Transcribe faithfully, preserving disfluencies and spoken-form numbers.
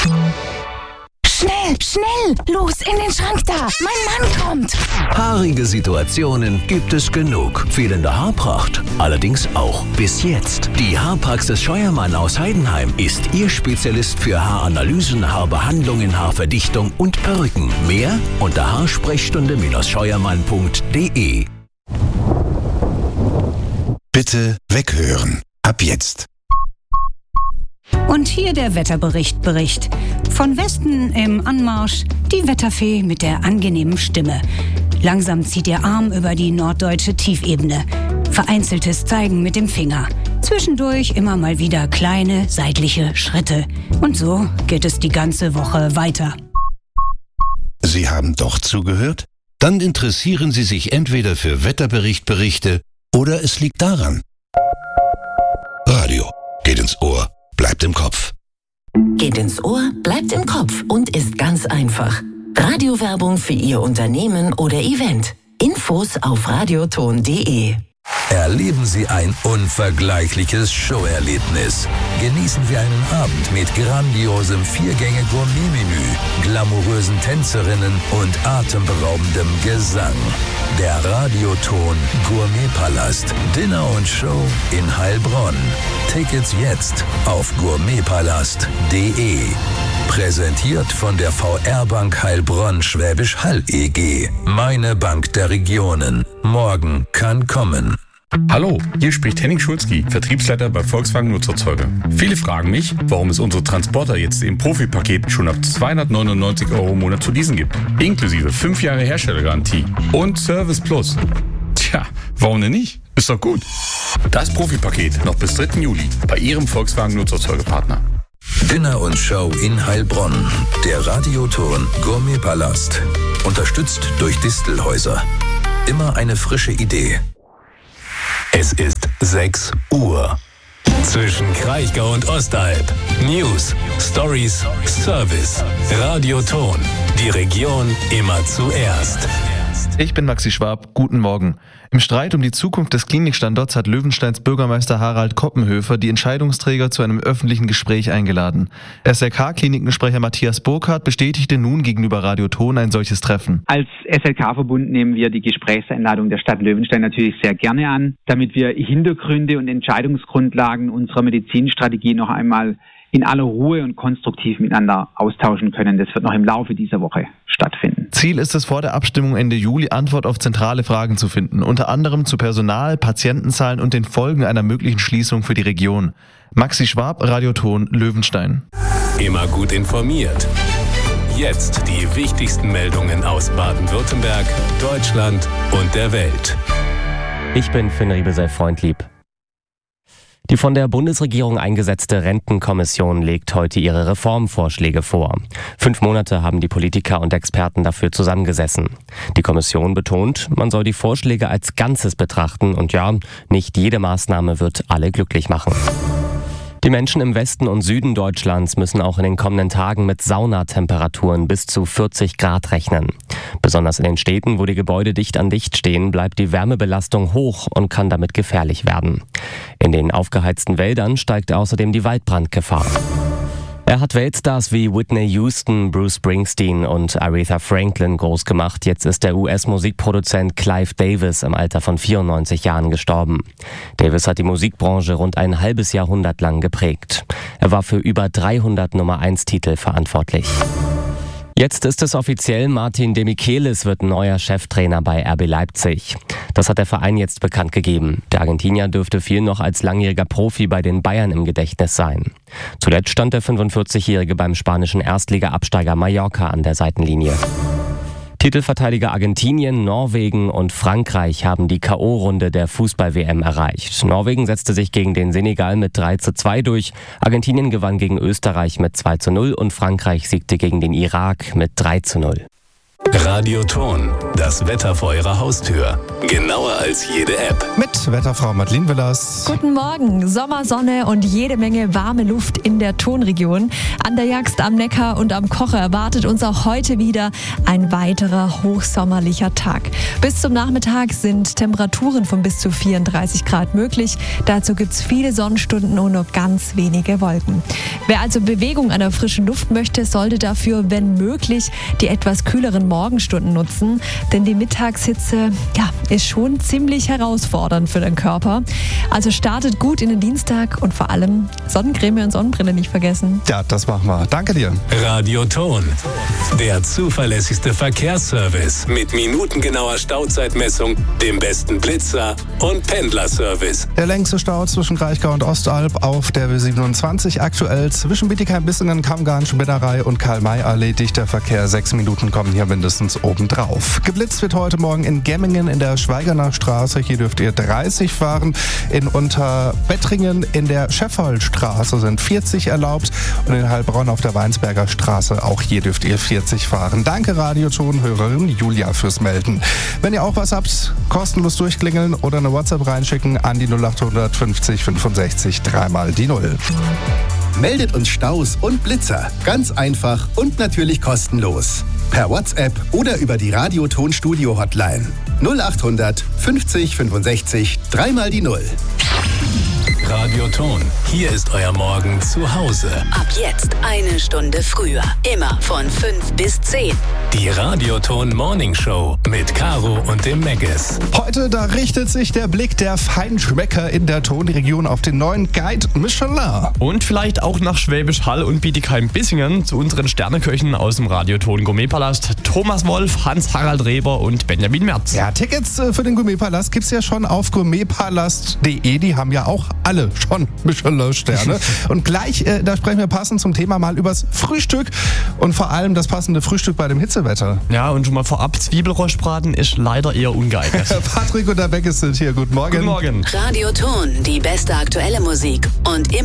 Schnell, schnell! Los, in den Schrank da! Mein Mann kommt! Haarige Situationen gibt es genug. Fehlende Haarpracht allerdings auch. Bis jetzt. Die Haarpraxis Scheuermann aus Heidenheim ist Ihr Spezialist für Haaranalysen, Haarbehandlungen, Haarverdichtung und Perücken. Mehr unter haarsprechstunde scheuermann punkt de. Bitte weghören. Ab jetzt. Und hier der Wetterbericht Bericht. Von Westen im Anmarsch die Wetterfee mit der angenehmen Stimme. Langsam zieht ihr Arm über die norddeutsche Tiefebene. Vereinzeltes Zeigen mit dem Finger. Zwischendurch immer mal wieder kleine seitliche Schritte. Und so geht es die ganze Woche weiter. Sie haben doch zugehört? Dann interessieren Sie sich entweder für Wetterberichtberichte oder es liegt daran. Radio geht ins Ohr, bleibt im Kopf. Geht ins Ohr, bleibt im Kopf und ist ganz einfach. Radiowerbung für Ihr Unternehmen oder Event. Infos auf radioton punkt de. Erleben Sie ein unvergleichliches Showerlebnis. Genießen Sie einen Abend mit grandiosem Viergänge-Gourmet-Menü, glamourösen Tänzerinnen und atemberaubendem Gesang. Der Radioton Gourmetpalast, Dinner und Show in Heilbronn. Tickets jetzt auf gourmetpalast punkt de. Präsentiert von der V R-Bank Heilbronn Schwäbisch Hall E G. Meine Bank der Regionen. Morgen kann kommen. Hallo, hier spricht Henning Schulzki, Vertriebsleiter bei Volkswagen Nutzerzeuger. Viele fragen mich, warum es unsere Transporter jetzt im Profi-Paket schon ab zweihundertneunundneunzig Euro im Monat zu leasen gibt. Inklusive fünf Jahre Herstellergarantie und Service Plus. Tja, warum denn nicht? Ist doch gut. Das Profi-Paket noch bis dritten Juli bei Ihrem Volkswagen Nutzerzeugerpartner. Dinner und Show in Heilbronn. Der Radioton Gourmetpalast. Unterstützt durch Distelhäuser. Immer eine frische Idee. Es ist sechs Uhr. Zwischen Kraichgau und Ostalb. News, Stories, Service. Radioton. Die Region immer zuerst. Ich bin Maxi Schwab, guten Morgen. Im Streit um die Zukunft des Klinikstandorts hat Löwensteins Bürgermeister Harald Koppenhöfer die Entscheidungsträger zu einem öffentlichen Gespräch eingeladen. S L K-Klinikensprecher Matthias Burkhardt bestätigte nun gegenüber Radioton ein solches Treffen. Als S L K-Verbund nehmen wir die Gesprächseinladung der Stadt Löwenstein natürlich sehr gerne an, damit wir Hintergründe und Entscheidungsgrundlagen unserer Medizinstrategie noch einmal in aller Ruhe und konstruktiv miteinander austauschen können. Das wird noch im Laufe dieser Woche stattfinden. Ziel ist es, vor der Abstimmung Ende Juli Antwort auf zentrale Fragen zu finden, unter anderem zu Personal, Patientenzahlen und den Folgen einer möglichen Schließung für die Region. Maxi Schwab, Radioton, Löwenstein. Immer gut informiert. Jetzt die wichtigsten Meldungen aus Baden-Württemberg, Deutschland und der Welt. Ich bin Finn Riebesell-Freundlieb. Die von der Bundesregierung eingesetzte Rentenkommission legt heute ihre Reformvorschläge vor. Fünf Monate haben die Politiker und Experten dafür zusammengesessen. Die Kommission betont, man soll die Vorschläge als Ganzes betrachten und ja, nicht jede Maßnahme wird alle glücklich machen. Die Menschen im Westen und Süden Deutschlands müssen auch in den kommenden Tagen mit Saunatemperaturen bis zu vierzig Grad rechnen. Besonders in den Städten, wo die Gebäude dicht an dicht stehen, bleibt die Wärmebelastung hoch und kann damit gefährlich werden. In den aufgeheizten Wäldern steigt außerdem die Waldbrandgefahr. Er hat Weltstars wie Whitney Houston, Bruce Springsteen und Aretha Franklin groß gemacht. Jetzt ist der U S-Musikproduzent Clive Davis im Alter von vierundneunzig Jahren gestorben. Davis hat die Musikbranche rund ein halbes Jahrhundert lang geprägt. Er war für über dreihundert Nummer eins Titel verantwortlich. Jetzt ist es offiziell, Martin Demichelis wird neuer Cheftrainer bei R B Leipzig. Das hat der Verein jetzt bekannt gegeben. Der Argentinier dürfte vielen noch als langjähriger Profi bei den Bayern im Gedächtnis sein. Zuletzt stand der fünfundvierzigjährige beim spanischen Erstliga-Absteiger Mallorca an der Seitenlinie. Titelverteidiger Argentinien, Norwegen und Frankreich haben die K O-Runde der Fußball-W M erreicht. Norwegen setzte sich gegen den Senegal mit drei zu zwei durch, Argentinien gewann gegen Österreich mit zwei zu null und Frankreich siegte gegen den Irak mit drei zu null. Radioton, das Wetter vor Ihrer Haustür. Genauer als jede App. Mit Wetterfrau Madeleine Willers. Guten Morgen. Sommersonne und jede Menge warme Luft in der Tonregion. An der Jagst, am Neckar und am Kocher erwartet uns auch heute wieder ein weiterer hochsommerlicher Tag. Bis zum Nachmittag sind Temperaturen von bis zu vierunddreißig Grad möglich. Dazu gibt es viele Sonnenstunden und nur ganz wenige Wolken. Wer also Bewegung an der frischen Luft möchte, sollte dafür, wenn möglich, die etwas kühleren Morgenstunden nutzen. Denn die Mittagshitze, ja, ist schon ziemlich herausfordernd für den Körper. Also startet gut in den Dienstag und vor allem Sonnencreme und Sonnenbrille nicht vergessen. Ja, das machen wir. Danke dir. Radioton, der zuverlässigste Verkehrsservice mit minutengenauer Stauzeitmessung, dem besten Blitzer und Pendlerservice. Der längste Stau zwischen Kraichgau und Ostalb auf der B siebenundzwanzig. Aktuell zwischen Bietigheim-Bissingen, Kammgarn-Spinnerei und Karl-May-Allee. Dichter Verkehr. Sechs Minuten kommen hier mindestens obendrauf. Geblitzt wird heute Morgen in Gemmingen in der Schweigerner Straße. Hier dürft ihr dreißig fahren. In Unterbettringen in der Scheffoldstraße sind vierzig erlaubt. Und in Heilbronn auf der Weinsberger Straße auch hier dürft ihr vierzig fahren. Danke Radioton-Hörerin Julia fürs Melden. Wenn ihr auch was habt, kostenlos durchklingeln oder eine WhatsApp reinschicken an die null acht fünfzig fünfundsechzig dreimal die Null. Meldet uns Staus und Blitzer. Ganz einfach und natürlich kostenlos. Per WhatsApp oder über die Radioton-Studio-Hotline. null acht fünfzig fünfundsechzig dreimal die Null. Radioton, hier ist euer Morgen zu Hause. Ab jetzt eine Stunde früher. Immer von fünf bis zehn. Die Radioton Morning Show mit Caro und dem Megges. Heute, da richtet sich der Blick der Feinschmecker in der Tonregion auf den neuen Guide Michelin. Und vielleicht auch nach Schwäbisch Hall und Bietigheim-Bissingen zu unseren Sterneköchen aus dem Radioton Gourmetpalast. Thomas Wolf, Hans-Harald Reber und Benjamin Merz. Ja, Tickets für den Gourmetpalast gibt's ja schon auf gourmetpalast punkt de. Die haben ja auch alle schon Michelin-Sterne. Und gleich, äh, da sprechen wir passend zum Thema mal übers Frühstück und vor allem das passende Frühstück bei dem Hitzewetter. Ja, und schon mal vorab, Zwiebelrostbraten ist leider eher ungeeignet. Patrick und der Beckes sind hier. Guten Morgen. Guten Morgen. Radioton, die beste aktuelle Musik und immer